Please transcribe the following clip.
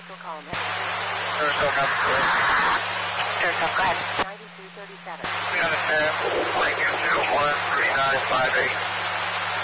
Central Column. Central, have a good. Central, go ahead. 9237. We understand. Lincoln 013958.